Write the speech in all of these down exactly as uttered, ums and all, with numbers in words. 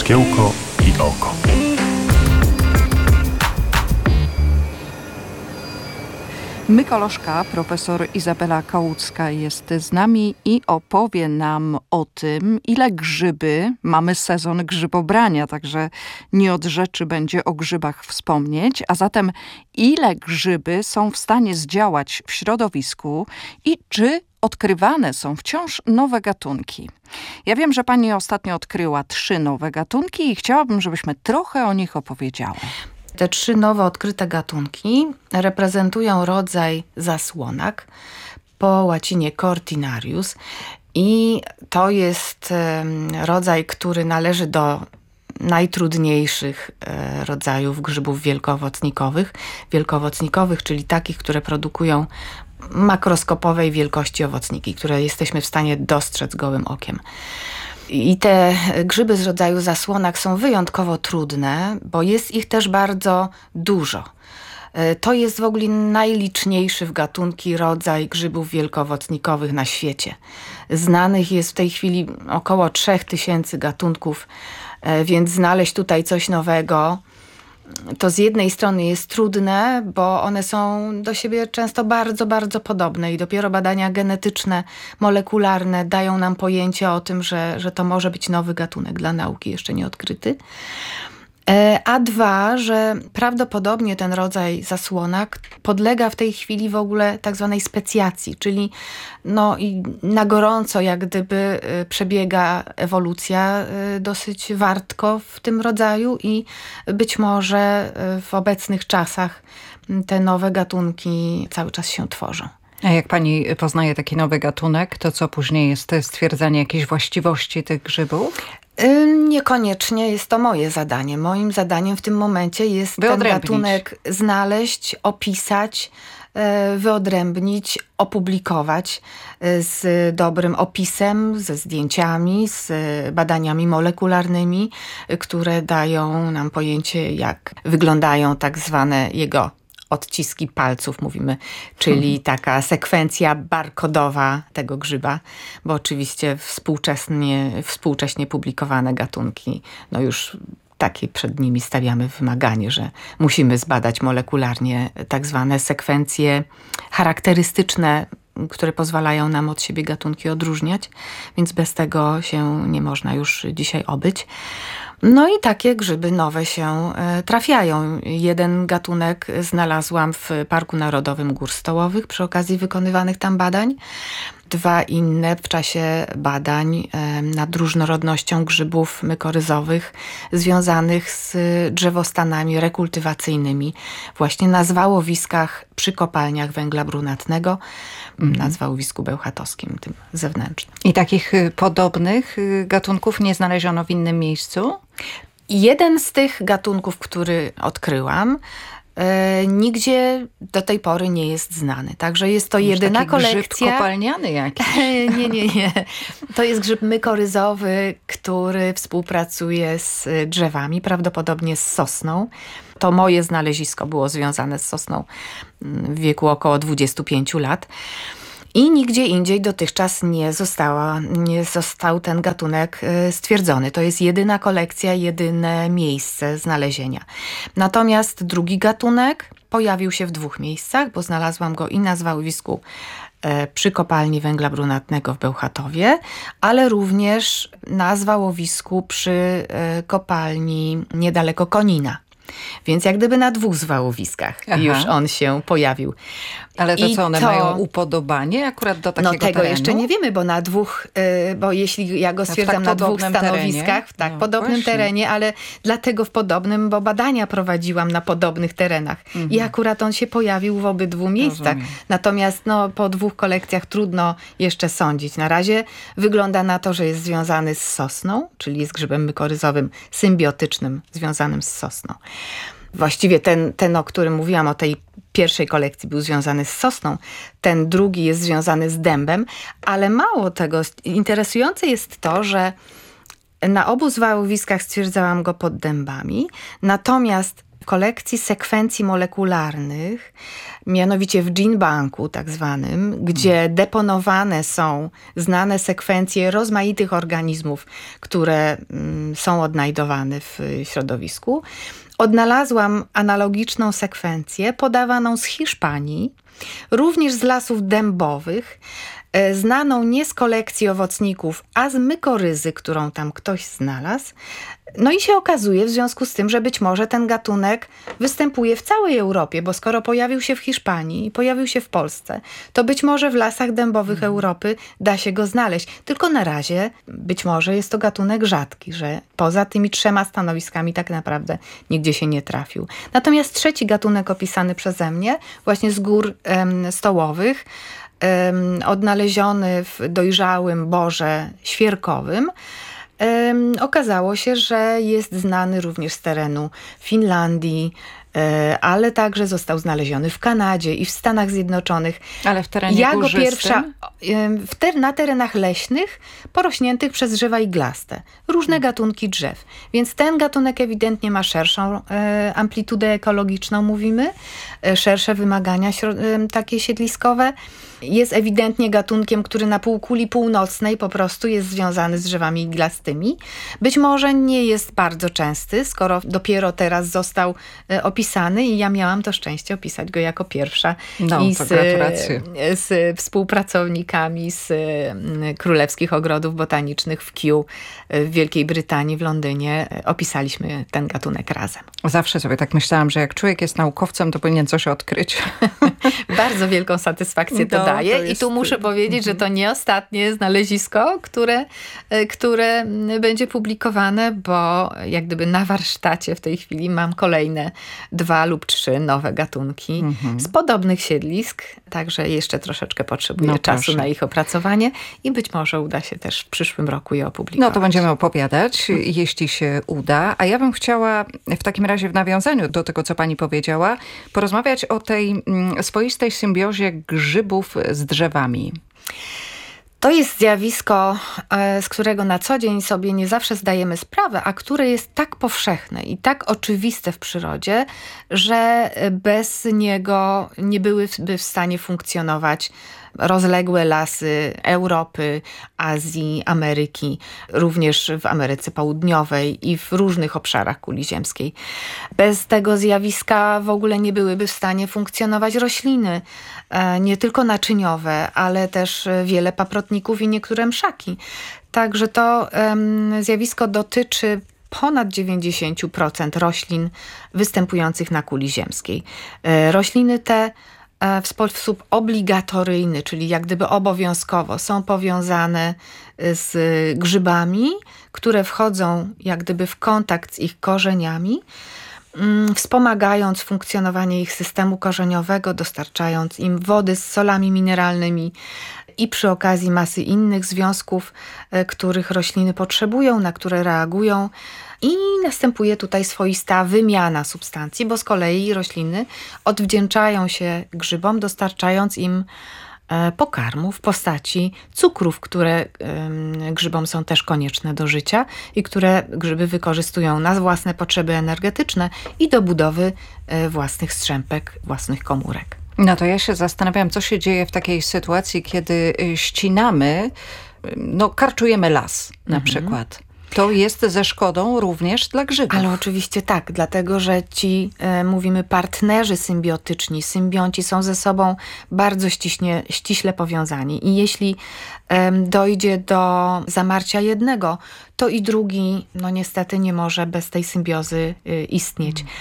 Szkiełko i oko. Mykolożka, profesor Izabela Kałucka jest z nami i opowie nam o tym, ile grzyby, mamy sezon grzybobrania, także nie od rzeczy będzie o grzybach wspomnieć, a zatem ile grzyby są w stanie zdziałać w środowisku i czy odkrywane są wciąż nowe gatunki. Ja wiem, że pani ostatnio odkryła trzy nowe gatunki i chciałabym, żebyśmy trochę o nich opowiedziały. Te trzy nowo odkryte gatunki reprezentują rodzaj zasłonak, po łacinie Cortinarius, i to jest rodzaj, który należy do najtrudniejszych rodzajów grzybów wielkoowocnikowych. Wielkoowocnikowych, czyli takich, które produkują makroskopowej wielkości owocniki, które jesteśmy w stanie dostrzec gołym okiem. I te grzyby z rodzaju zasłonak są wyjątkowo trudne, bo jest ich też bardzo dużo. To jest w ogóle najliczniejszy w gatunki rodzaj grzybów wielkoowocnikowych na świecie. Znanych jest w tej chwili około trzech tysięcy gatunków, więc znaleźć tutaj coś nowego to z jednej strony jest trudne, bo one są do siebie często bardzo, bardzo podobne i dopiero badania genetyczne, molekularne dają nam pojęcie o tym, że, że to może być nowy gatunek dla nauki jeszcze nie odkryty. A dwa, że prawdopodobnie ten rodzaj zasłonak podlega w tej chwili w ogóle tak zwanej specjacji, czyli no i na gorąco jak gdyby przebiega ewolucja dosyć wartko w tym rodzaju i być może w obecnych czasach te nowe gatunki cały czas się tworzą. A jak pani poznaje taki nowy gatunek, to co później jest stwierdzanie jakiejś właściwości tych grzybów? Niekoniecznie jest to moje zadanie. Moim zadaniem w tym momencie jest ten gatunek znaleźć, opisać, wyodrębnić, opublikować z dobrym opisem, ze zdjęciami, z badaniami molekularnymi, które dają nam pojęcie, jak wyglądają tak zwane jego odciski palców, mówimy, czyli taka sekwencja barkodowa tego grzyba, bo oczywiście współczesnie, współcześnie publikowane gatunki, no już takie przed nimi stawiamy wymaganie, że musimy zbadać molekularnie tak zwane sekwencje charakterystyczne, które pozwalają nam od siebie gatunki odróżniać, więc bez tego się nie można już dzisiaj obyć. No i takie grzyby nowe się trafiają. Jeden gatunek znalazłam w Parku Narodowym Gór Stołowych przy okazji wykonywanych tam badań. Dwa inne w czasie badań nad różnorodnością grzybów mykoryzowych związanych z drzewostanami rekultywacyjnymi właśnie na zwałowiskach przy kopalniach węgla brunatnego, mm. na zwałowisku bełchatowskim, tym zewnętrznym. I takich podobnych gatunków nie znaleziono w innym miejscu? Jeden z tych gatunków, który odkryłam, E, nigdzie do tej pory nie jest znany. Także jest to jedyna taki kolekcja. Grzyb kopalniany jakiś. nie, nie, nie. To jest grzyb mykoryzowy, który współpracuje z drzewami, prawdopodobnie z sosną. To moje znalezisko było związane z sosną w wieku około dwudziestu pięciu lat. I nigdzie indziej dotychczas nie, została, nie został ten gatunek stwierdzony. To jest jedyna kolekcja, jedyne miejsce znalezienia. Natomiast drugi gatunek pojawił się w dwóch miejscach, bo znalazłam go i na zwałowisku przy kopalni węgla brunatnego w Bełchatowie, ale również na zwałowisku przy kopalni niedaleko Konina. Więc jak gdyby na dwóch zwałowiskach Aha. już on się pojawił. Ale to I co, one to, mają upodobanie akurat do takiego No tego terenu? jeszcze nie wiemy, bo na dwóch, yy, bo jeśli ja go stwierdzam tak na dwóch stanowiskach, terenie. w tak no, podobnym właśnie. terenie, ale dlatego w podobnym, bo badania prowadziłam na podobnych terenach. Mhm. I akurat on się pojawił w obydwu miejscach. Rozumiem. Natomiast no, po dwóch kolekcjach trudno jeszcze sądzić. Na razie wygląda na to, że jest związany z sosną, czyli jest grzybem mykoryzowym symbiotycznym, związanym z sosną. Właściwie ten, ten, o którym mówiłam, o tej pierwszej kolekcji był związany z sosną, ten drugi jest związany z dębem, ale mało tego, interesujące jest to, że na obu zwałowiskach stwierdzałam go pod dębami, natomiast kolekcji sekwencji molekularnych, mianowicie w GenBanku tak zwanym, gdzie deponowane są znane sekwencje rozmaitych organizmów, które mm, są odnajdowane w środowisku. Odnalazłam analogiczną sekwencję podawaną z Hiszpanii, również z lasów dębowych, znaną nie z kolekcji owocników, a z mykoryzy, którą tam ktoś znalazł. No i się okazuje w związku z tym, że być może ten gatunek występuje w całej Europie, bo skoro pojawił się w Hiszpanii i pojawił się w Polsce, to być może w lasach dębowych mm. Europy da się go znaleźć. Tylko na razie być może jest to gatunek rzadki, że poza tymi trzema stanowiskami tak naprawdę nigdzie się nie trafił. Natomiast trzeci gatunek opisany przeze mnie, właśnie z gór em, stołowych, em, odnaleziony w dojrzałym borze świerkowym, Um, okazało się, że jest znany również z terenu Finlandii, e, ale także został znaleziony w Kanadzie i w Stanach Zjednoczonych. Ale w terenie ja górzystym? Go pierwsza, w ter, na terenach leśnych, porośniętych przez drzewa iglaste. Różne hmm. gatunki drzew. Więc ten gatunek ewidentnie ma szerszą e, amplitudę ekologiczną, mówimy, e, szersze wymagania e, takie siedliskowe. Jest ewidentnie gatunkiem, który na półkuli północnej po prostu jest związany z drzewami iglastymi. Być może nie jest bardzo częsty, skoro dopiero teraz został e, opisany i ja miałam to szczęście opisać go jako pierwsza. No, I to z, gratulacje. z współpracownikami z Królewskich Ogrodów Botanicznych w Kew w Wielkiej Brytanii, w Londynie opisaliśmy ten gatunek razem. Zawsze sobie tak myślałam, że jak człowiek jest naukowcem, to powinien coś odkryć. Bardzo wielką satysfakcję to, to daje. Jest... I tu muszę powiedzieć, że to nie ostatnie znalezisko, które, które będzie publikowane, bo jak gdyby na warsztacie w tej chwili mam kolejne dwa lub trzy nowe gatunki mhm. z podobnych siedlisk, także jeszcze troszeczkę potrzebuję no, czasu proszę. na ich opracowanie i być może uda się też w przyszłym roku je opublikować. No to będziemy opowiadać, jeśli się uda. A ja bym chciała w takim razie w nawiązaniu do tego, co pani powiedziała, porozmawiać o tej swoistej symbiozie grzybów z drzewami. To jest zjawisko, z którego na co dzień sobie nie zawsze zdajemy sprawę, a które jest tak powszechne i tak oczywiste w przyrodzie, że bez niego nie byłyby w stanie funkcjonować rozległe lasy Europy, Azji, Ameryki, również w Ameryce Południowej i w różnych obszarach kuli ziemskiej. Bez tego zjawiska w ogóle nie byłyby w stanie funkcjonować rośliny, nie tylko naczyniowe, ale też wiele paprotników i niektóre mszaki. Także to um, zjawisko dotyczy ponad dziewięćdziesiąt procent roślin występujących na kuli ziemskiej. Rośliny te w sposób obligatoryjny, czyli jak gdyby obowiązkowo są powiązane z grzybami, które wchodzą jak gdyby w kontakt z ich korzeniami, wspomagając funkcjonowanie ich systemu korzeniowego, dostarczając im wody z solami mineralnymi i przy okazji masy innych związków, których rośliny potrzebują, na które reagują. I następuje tutaj swoista wymiana substancji, bo z kolei rośliny odwdzięczają się grzybom, dostarczając im pokarmu w postaci cukrów, które grzybom są też konieczne do życia i które grzyby wykorzystują na własne potrzeby energetyczne i do budowy własnych strzępek, własnych komórek. No to ja się zastanawiam, co się dzieje w takiej sytuacji, kiedy ścinamy, no karczujemy las na mhm. przykład. To jest ze szkodą również dla grzybów. Ale oczywiście tak, dlatego że ci, e, mówimy, partnerzy symbiotyczni, symbionci są ze sobą bardzo ściśnie, ściśle powiązani. I jeśli e, dojdzie do zamarcia jednego, to i drugi, no niestety nie może bez tej symbiozy e, istnieć. Hmm.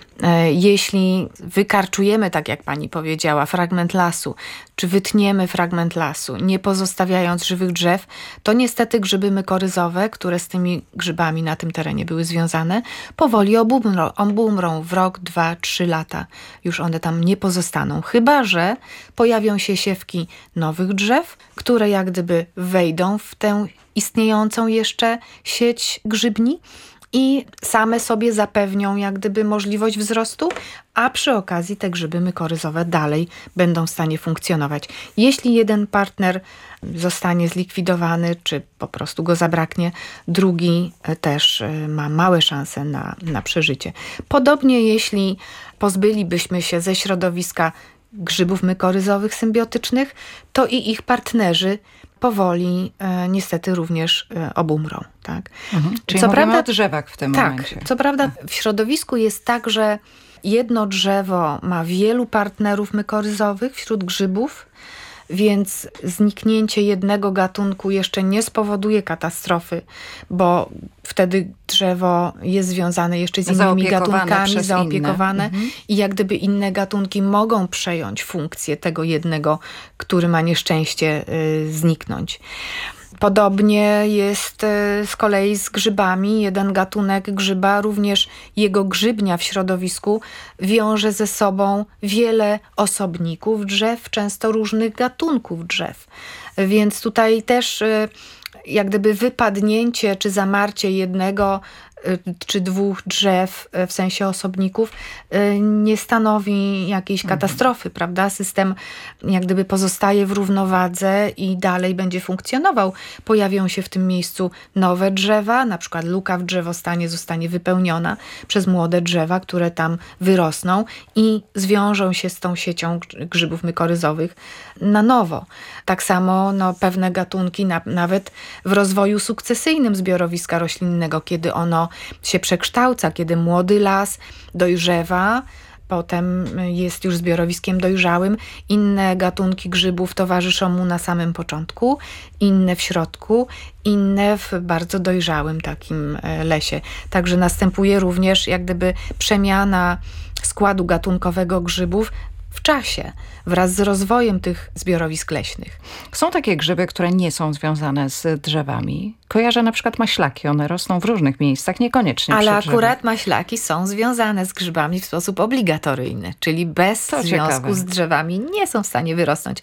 Jeśli wykarczujemy, tak jak pani powiedziała, fragment lasu, czy wytniemy fragment lasu, nie pozostawiając żywych drzew, to niestety grzyby mykoryzowe, które z tymi grzybami na tym terenie były związane, powoli obumrą, obumrą w rok, dwa, trzy lata. Już one tam nie pozostaną. Chyba że pojawią się siewki nowych drzew, które jak gdyby wejdą w tę istniejącą jeszcze sieć grzybni i same sobie zapewnią jak gdyby możliwość wzrostu, a przy okazji te grzyby mykoryzowe dalej będą w stanie funkcjonować. Jeśli jeden partner zostanie zlikwidowany, czy po prostu go zabraknie, drugi też ma małe szanse na, na przeżycie. Podobnie jeśli pozbylibyśmy się ze środowiska grzybów mykoryzowych symbiotycznych, to i ich partnerzy powoli e, niestety również e, obumrą. Tak? Mhm. Czyli co mówimy prawda, o drzewach w tym tak, momencie. Co prawda w środowisku jest tak, że jedno drzewo ma wielu partnerów mykoryzowych wśród grzybów, więc zniknięcie jednego gatunku jeszcze nie spowoduje katastrofy, bo wtedy drzewo jest związane jeszcze z innymi gatunkami, zaopiekowane mhm. i jak gdyby inne gatunki mogą przejąć funkcję tego jednego, który ma nieszczęście y, zniknąć. Podobnie jest z kolei z grzybami. Jeden gatunek grzyba, również jego grzybnia w środowisku wiąże ze sobą wiele osobników drzew, często różnych gatunków drzew. Więc tutaj też jak gdyby wypadnięcie czy zamarcie jednego czy dwóch drzew w sensie osobników nie stanowi jakiejś mhm. katastrofy, prawda? System jak gdyby pozostaje w równowadze i dalej będzie funkcjonował. Pojawią się w tym miejscu nowe drzewa, na przykład luka w drzewostanie zostanie wypełniona przez młode drzewa, które tam wyrosną i zwiążą się z tą siecią grzybów mykoryzowych na nowo. Tak samo no, pewne gatunki na, nawet w rozwoju sukcesyjnym zbiorowiska roślinnego, kiedy ono się przekształca, kiedy młody las dojrzewa, potem jest już zbiorowiskiem dojrzałym. Inne gatunki grzybów towarzyszą mu na samym początku, inne w środku, inne w bardzo dojrzałym takim lesie. Także następuje również jak gdyby przemiana składu gatunkowego grzybów w czasie, wraz z rozwojem tych zbiorowisk leśnych. Są takie grzyby, które nie są związane z drzewami. Kojarzę na przykład maślaki, one rosną w różnych miejscach, niekoniecznie Ale przy akurat drzewach. maślaki są związane z grzybami w sposób obligatoryjny, czyli bez to związku ciekawe. z drzewami nie są w stanie wyrosnąć.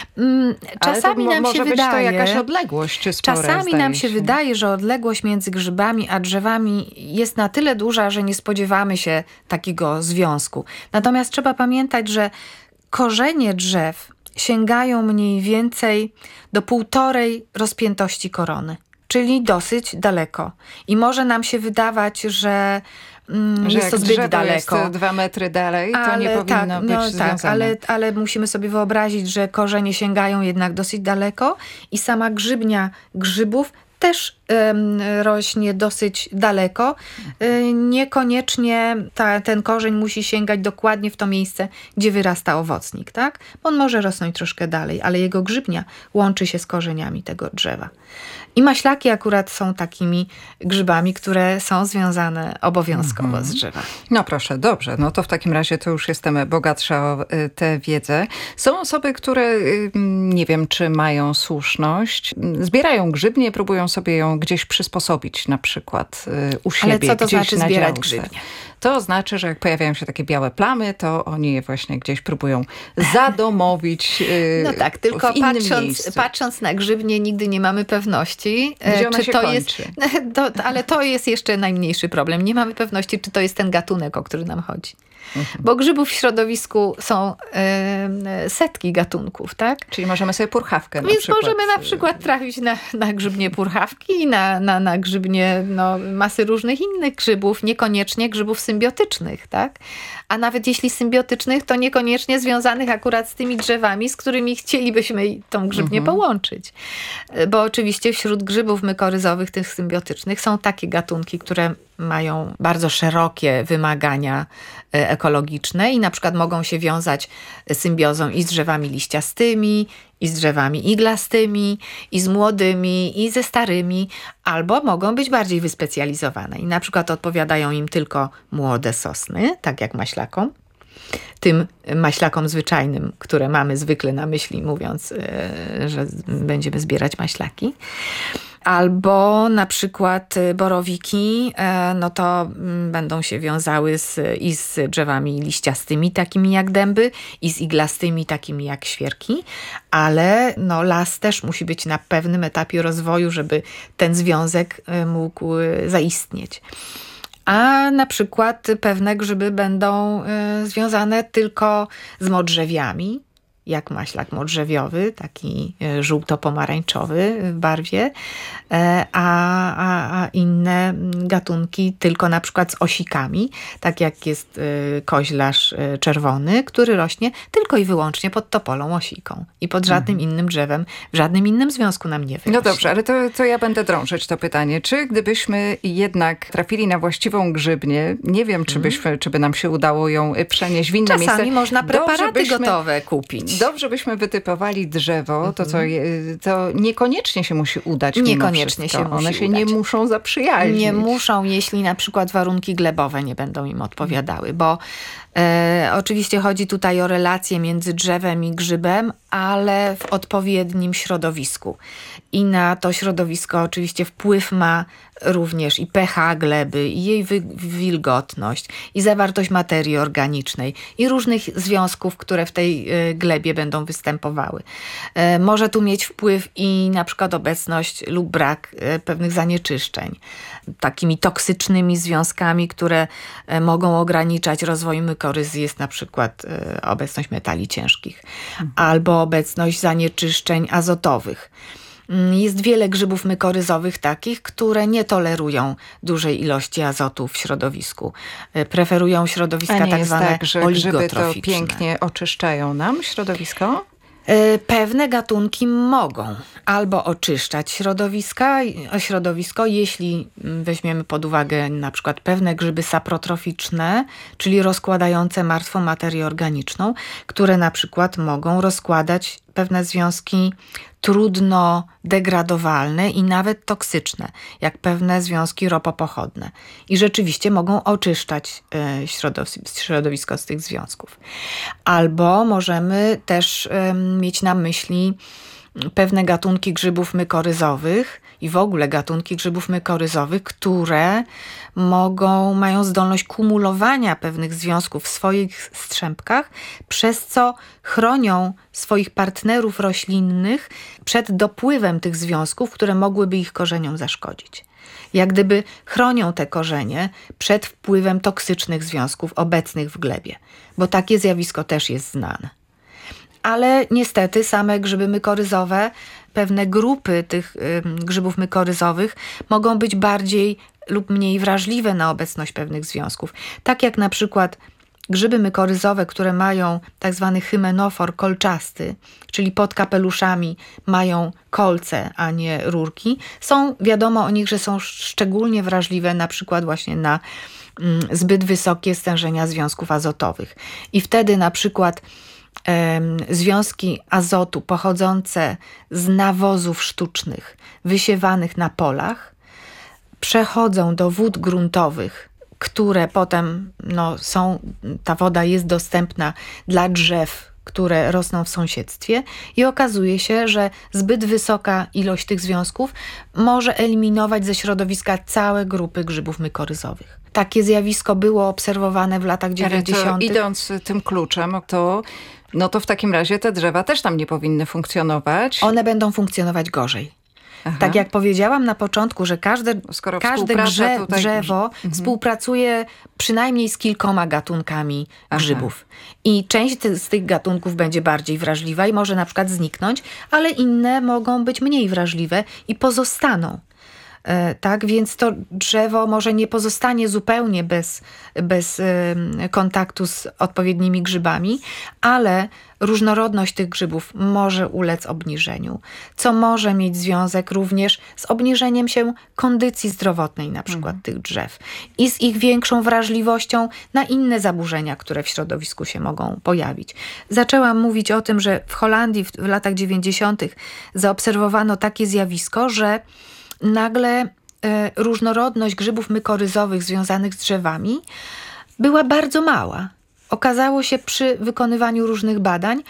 Czasami Ale to nam może się być wydaje, to jakaś odległość czy spora, Czasami nam się, się wydaje, że odległość między grzybami a drzewami jest na tyle duża, że nie spodziewamy się takiego związku. Natomiast trzeba pamiętać, że korzenie drzew sięgają mniej więcej do półtorej rozpiętości korony, czyli dosyć daleko. I może nam się wydawać, że, mm, że jest to zbyt daleko. Jest dwa metry dalej, to ale nie powinno tak, być no, związane. Tak, ale, ale musimy sobie wyobrazić, że korzenie sięgają jednak dosyć daleko i sama grzybnia grzybów też um, rośnie dosyć daleko. Um, niekoniecznie ta, ten korzeń musi sięgać dokładnie w to miejsce, gdzie wyrasta owocnik, tak? On może rosnąć troszkę dalej, ale jego grzybnia łączy się z korzeniami tego drzewa. I maślaki akurat są takimi grzybami, które są związane obowiązkowo mhm. z drzewami. No proszę, dobrze. No to w takim razie to już jestem bogatsza o tę wiedzę. Są osoby, które nie wiem, czy mają słuszność, zbierają grzybnię, próbują sobie ją gdzieś przysposobić, na przykład u siebie. Ale co to gdzieś znaczy na zbierać działce. grzybnię? To znaczy, że jak pojawiają się takie białe plamy, to oni je właśnie gdzieś próbują zadomowić No tak, tylko w innym patrząc, miejscu. patrząc na grzybnię nigdy nie mamy pewności, Gdzie ona czy się to kończy. jest. To, ale to jest jeszcze najmniejszy problem. Nie mamy pewności, czy to jest ten gatunek, o który nam chodzi. Mhm. Bo grzybów w środowisku są y, setki gatunków, tak? Czyli możemy sobie purchawkę na Więc przykład. możemy na przykład trafić na, na grzybnię purchawki, na, na, na grzybnię no, masy różnych innych grzybów, niekoniecznie grzybów symbiotycznych, tak? A nawet jeśli symbiotycznych, to niekoniecznie związanych akurat z tymi drzewami, z którymi chcielibyśmy tą grzybnię mhm. połączyć. Bo oczywiście wśród grzybów mykoryzowych, tych symbiotycznych, są takie gatunki, które mają bardzo szerokie wymagania ekologiczne i na przykład mogą się wiązać symbiozą i z drzewami liściastymi, i z drzewami iglastymi, i z młodymi, i ze starymi, albo mogą być bardziej wyspecjalizowane. I na przykład odpowiadają im tylko młode sosny, tak jak maślakom. Tym maślakom zwyczajnym, które mamy zwykle na myśli, mówiąc, że będziemy zbierać maślaki. Albo na przykład borowiki, no to będą się wiązały z, i z drzewami liściastymi, takimi jak dęby, i z iglastymi, takimi jak świerki, ale no, las też musi być na pewnym etapie rozwoju, żeby ten związek mógł zaistnieć. A na przykład pewne grzyby będą związane tylko z modrzewiami, jak maślak modrzewiowy, taki żółto-pomarańczowy w barwie, a, a, a inne gatunki tylko na przykład z osikami, tak jak jest koźlarz czerwony, który rośnie tylko i wyłącznie pod topolą osiką i pod żadnym mhm. innym drzewem, w żadnym innym związku nam nie wyrośnie. No dobrze, ale to, to ja będę drążyć to pytanie. Czy gdybyśmy jednak trafili na właściwą grzybnię, nie wiem, czy, byśmy, czy by nam się udało ją przenieść w inne Czasami miejsce. Czasami można preparaty byśmy, gotowe kupić. Dobrze byśmy wytypowali drzewo, to co to niekoniecznie się musi udać. Niekoniecznie się musi One się udać. nie muszą zaprzyjaźnić. Nie muszą, jeśli na przykład warunki glebowe nie będą im odpowiadały, bo e, oczywiście chodzi tutaj o relacje między drzewem i grzybem, ale w odpowiednim środowisku. I na to środowisko oczywiście wpływ ma również i pH gleby, i jej wy- wilgotność, i zawartość materii organicznej, i różnych związków, które w tej y, glebie będą występowały. Y, może tu mieć wpływ i na przykład obecność lub brak y, pewnych zanieczyszczeń, takimi toksycznymi związkami, które y, mogą ograniczać rozwój mykoryzy, jest na przykład y, obecność metali ciężkich, mhm. albo obecność zanieczyszczeń azotowych. Jest wiele grzybów mykoryzowych takich, które nie tolerują dużej ilości azotu w środowisku. Preferują środowiska tak zwane tak, że oligotroficzne. Grzyby to pięknie oczyszczają nam środowisko? Pewne gatunki mogą albo oczyszczać środowiska, środowisko, jeśli weźmiemy pod uwagę na przykład pewne grzyby saprotroficzne, czyli rozkładające martwą materię organiczną, które na przykład mogą rozkładać pewne związki trudno degradowalne i nawet toksyczne, jak pewne związki ropopochodne. I rzeczywiście mogą oczyszczać środowisko z tych związków. Albo możemy też mieć na myśli pewne gatunki grzybów mykoryzowych i w ogóle gatunki grzybów mykoryzowych, które mogą, mają zdolność kumulowania pewnych związków w swoich strzępkach, przez co chronią swoich partnerów roślinnych przed dopływem tych związków, które mogłyby ich korzeniom zaszkodzić. Jak gdyby chronią te korzenie przed wpływem toksycznych związków obecnych w glebie, bo takie zjawisko też jest znane. Ale niestety same grzyby mykoryzowe, pewne grupy tych y, grzybów mykoryzowych mogą być bardziej lub mniej wrażliwe na obecność pewnych związków. Tak jak na przykład grzyby mykoryzowe, które mają tak zwany hymenofor kolczasty, czyli pod kapeluszami mają kolce, a nie rurki, są, wiadomo o nich, że są szczególnie wrażliwe na przykład właśnie na mm, zbyt wysokie stężenia związków azotowych. I wtedy na przykład związki azotu pochodzące z nawozów sztucznych wysiewanych na polach przechodzą do wód gruntowych, które potem no, są, ta woda jest dostępna dla drzew, które rosną w sąsiedztwie i okazuje się, że zbyt wysoka ilość tych związków może eliminować ze środowiska całe grupy grzybów mykoryzowych. Takie zjawisko było obserwowane w latach dziewięćdziesiątych. Idąc tym kluczem, to, no to w takim razie te drzewa też tam nie powinny funkcjonować. One będą funkcjonować gorzej. Aha. Tak jak powiedziałam na początku, że każde, każde grze, tutaj... drzewo mhm. współpracuje przynajmniej z kilkoma gatunkami Aha. grzybów. I część z tych gatunków będzie bardziej wrażliwa i może na przykład zniknąć, ale inne mogą być mniej wrażliwe i pozostaną. Tak, więc to drzewo może nie pozostanie zupełnie bez, bez kontaktu z odpowiednimi grzybami, ale różnorodność tych grzybów może ulec obniżeniu, co może mieć związek również z obniżeniem się kondycji zdrowotnej na przykład mhm. tych drzew i z ich większą wrażliwością na inne zaburzenia, które w środowisku się mogą pojawić. Zaczęłam mówić o tym, że w Holandii w, w latach dziewięćdziesiątych zaobserwowano takie zjawisko, że nagle y, różnorodność grzybów mykoryzowych związanych z drzewami była bardzo mała. Okazało się przy wykonywaniu różnych badań,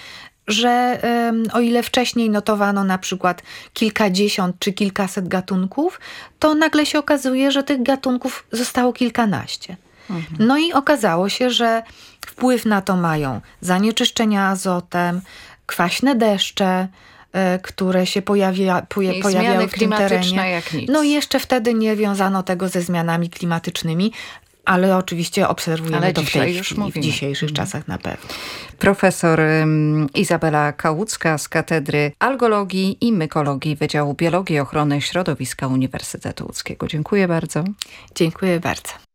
że um, o ile wcześniej notowano na przykład kilkadziesiąt czy kilkaset gatunków, to nagle się okazuje, że tych gatunków zostało kilkanaście. Mhm. No i okazało się, że wpływ na to mają zanieczyszczenia azotem, kwaśne deszcze, które się pojawia, poja, pojawiały w tym terenie. Jak nic. No i jeszcze wtedy nie wiązano tego ze zmianami klimatycznymi, ale oczywiście obserwujemy ale to w tej już chwili, mówimy. w dzisiejszych mhm. czasach na pewno. Profesor um, Izabela Kałucka z Katedry Algologii i Mykologii Wydziału Biologii i Ochrony Środowiska Uniwersytetu Łódzkiego. Dziękuję bardzo. Dziękuję bardzo.